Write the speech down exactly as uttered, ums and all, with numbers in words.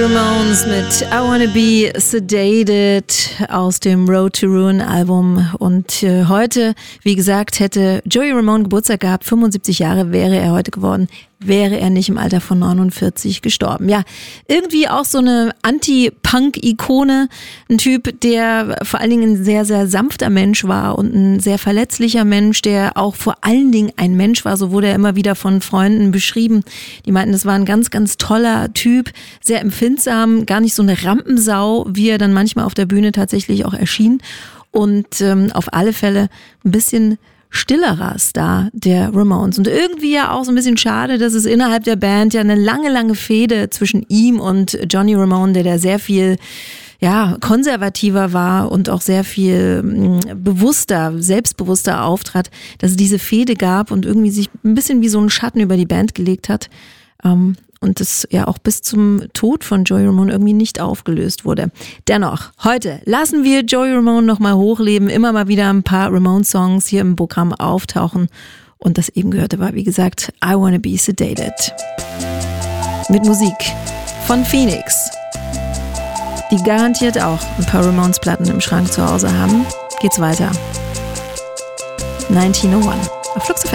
Ramones mit I Wanna Be Sedated aus dem Road to Ruin Album. Und äh, heute, wie gesagt, hätte Joey Ramone Geburtstag gehabt, fünfundsiebzig Jahre wäre er heute geworden, wäre er nicht im Alter von neunundvierzig gestorben. Ja, irgendwie auch so eine Anti-Punk-Ikone, ein Typ, der vor allen Dingen ein sehr, sehr sanfter Mensch war und ein sehr verletzlicher Mensch, der auch vor allen Dingen ein Mensch war, so wurde er immer wieder von Freunden beschrieben. Die meinten, das war ein ganz, ganz toller Typ, sehr empfindsam, gar nicht so eine Rampensau, wie er dann manchmal auf der Bühne tatsächlich auch erschien. Und ähm, auf alle Fälle ein bisschen stillerer Star der Ramones. Und irgendwie ja auch so ein bisschen schade, dass es innerhalb der Band ja eine lange, lange Fehde zwischen ihm und Johnny Ramone, der da sehr viel ja, konservativer war und auch sehr viel mh, bewusster, selbstbewusster auftrat, dass es diese Fehde gab und irgendwie sich ein bisschen wie so ein Schatten über die Band gelegt hat. Ähm, und das ja auch bis zum Tod von Joey Ramone irgendwie nicht aufgelöst wurde. Dennoch, heute lassen wir Joey Ramone nochmal hochleben, immer mal wieder ein paar Ramone-Songs hier im Programm auftauchen. Und das eben gehörte war, wie gesagt, I Wanna Be Sedated. Mit Musik von Phoenix, die garantiert auch ein paar Ramones-Platten im Schrank zu Hause haben. Geht's weiter. neunzehnhunderteins auf Flux F M.